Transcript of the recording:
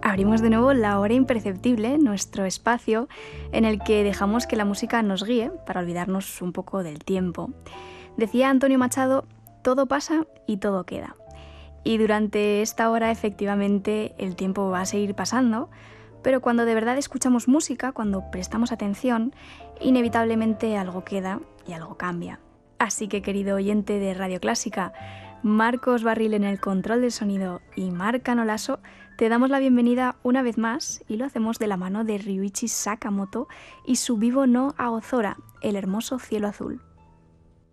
Abrimos de nuevo La Hora Imperceptible, nuestro espacio en el que dejamos que la música nos guíe para olvidarnos un poco del tiempo. Decía Antonio Machado, todo pasa y todo queda. Y durante esta hora efectivamente el tiempo va a seguir pasando, pero cuando de verdad escuchamos música, cuando prestamos atención, inevitablemente algo queda y algo cambia. Así que, querido oyente de Radio Clásica, Marcos Barril en el control del sonido y Marc Canolaso, te damos la bienvenida una vez más y lo hacemos de la mano de Ryuichi Sakamoto y su Vivo no Aozora, el hermoso cielo azul.